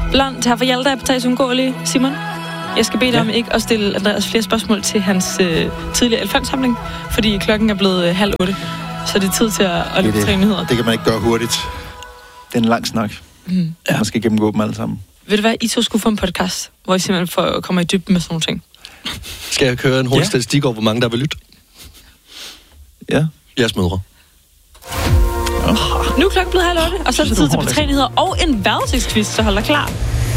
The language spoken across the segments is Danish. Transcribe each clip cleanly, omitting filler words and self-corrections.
Blond her for Hjalte Appetites undgåelige, Simon. Jeg skal bede dig om ikke at stille Andreas flere spørgsmål til hans tidligere elefantsamling, fordi klokken er blevet 7:30, så det er tid til at løbe 3 nyheder. Det kan man ikke gøre hurtigt. Det er en lang snak. Ja. Man skal gennemgå dem alle sammen. Ved du hvad, I to skulle få en podcast, hvor I simpelthen kommer i dybden med sådan nogle ting. Skal jeg køre en hurtig statistik over, hvor mange der vil lytte? Ja. Jeres mødre. Nu er klokken blevet 7:30, og så er det tid til betræenheder og en vejrudsigtsquiz, så hold dig klar.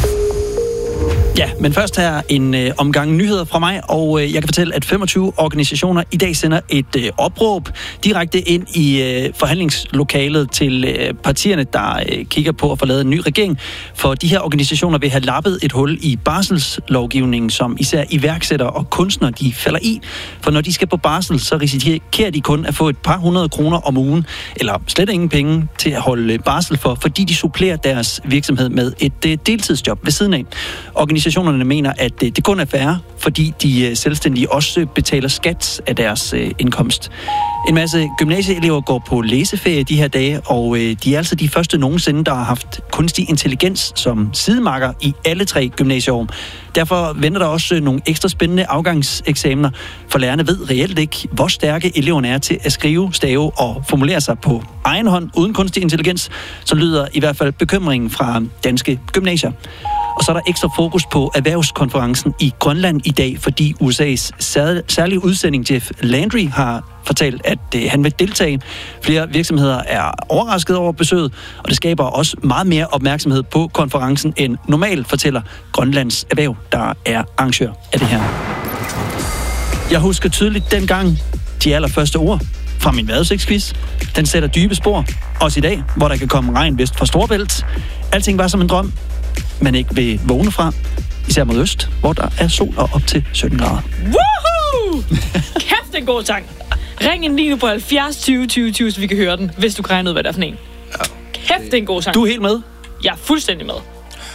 Ja, men først her en omgang nyheder fra mig, og jeg kan fortælle, at 25 organisationer i dag sender et opråb direkte ind i forhandlingslokalet til partierne, der kigger på at få lavet en ny regering. For de her organisationer vil have lappet et hul i barselslovgivningen, som især iværksættere og kunstnere, de falder i. For når de skal på barsel, så risikerer de kun at få et par 100 kroner om ugen, eller slet ingen penge til at holde barsel for, fordi de supplerer deres virksomhed med et deltidsjob ved siden af. Organisationerne mener, at det kun er fair, fordi de selvstændige også betaler skat af deres indkomst. En masse gymnasieelever går på læseferie de her dage, og de er altså de første nogensinde, der har haft kunstig intelligens som sidemarker i alle 3 gymnasieår. Derfor venter der også nogle ekstra spændende afgangseksamener, for lærerne ved reelt ikke, hvor stærke eleverne er til at skrive, stave og formulere sig på egen hånd uden kunstig intelligens, så lyder i hvert fald bekymringen fra danske gymnasier. Og så er der ekstra fokus på erhvervskonferencen i Grønland i dag, fordi USA's særlige udsending Jeff Landry har fortalt, at han vil deltage. Flere virksomheder er overrasket over besøget, og det skaber også meget mere opmærksomhed på konferencen end normalt, fortæller Grønlands Erhverv, der er arrangør af det her. Jeg husker tydeligt dengang de allerførste ord fra min vejrudsigtsquiz. Den sætter dybe spor, også i dag, hvor der kan komme regn vest fra Storebælt. Alting var som en drøm, man ikke vil vågne fra, især mod øst, hvor der er sol og op til 17 grader. Woohoo! Kæft, en god sang. Ring en lige på 70 20 20 20, så vi kan høre den, hvis du kan regne ud, hvad det er for en. Ja. Kæft, det er en god sang. Du er helt med? Jeg er fuldstændig med.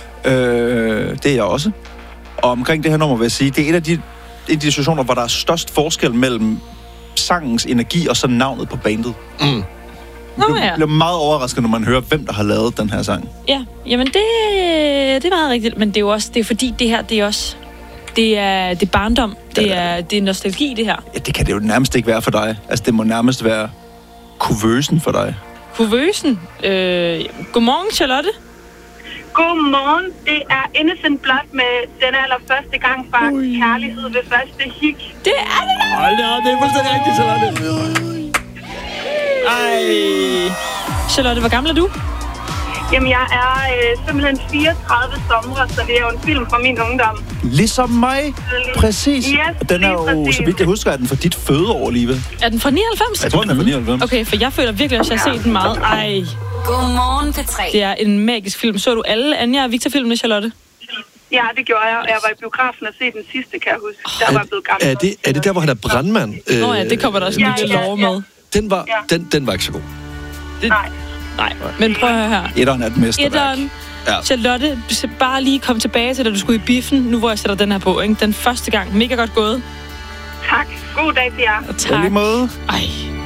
Det er jeg også. Og omkring det her nummer vil jeg sige, det er en af de situationer, hvor der er størst forskel mellem sangens energi og så navnet på bandet. Jeg bliver meget overrasket, når man hører, hvem der har lavet den her sang. Ja, jamen det er meget rigtigt, men det er jo også, det er fordi det her, det er også, det er barndom, det er nostalgi, det her. Ja, det kan det jo nærmest ikke være for dig. Altså, det må nærmest være kuvøsen for dig. Kuvøsen? Godmorgen, Charlotte. Godmorgen, det er Innocent Blood med den allerførste gang fra Kærlighed ved første hik. Det er det da! Hold da op, det er fuldstændig rigtigt, Charlotte. Ej. Charlotte, hvor gammel er du? Jamen, jeg er simpelthen 34 somre, så det er jo en film fra min ungdom. Ligesom mig? Præcis. Yes, den er jo, så vidt jeg husker, er den fra dit fødeår, Live. Er den fra 99? Jeg tror, den er fra 99. Okay, for jeg føler virkelig også, at jeg har set den meget. Ej. Godmorgen, P3. Det er en magisk film. Så du alle Anja og Victor-filmene, Charlotte? Ja, det gjorde jeg. Jeg var i biografen og se den sidste, kan jeg huske. Der var jeg blevet gammel. Er det der, hvor han er brandmand? Nå ja, det kommer der også en lille lov med. Den var ikke så god. Nej, men prøv at høre her. Etteren er et mesterværk. Ja. Charlotte, bare lige kom tilbage til, da du skulle i biffen, nu hvor jeg sætter den her på, ikke? Den første gang. Mega godt gået. Tak. God dag til jer. Og tak. På lige måde. Ej.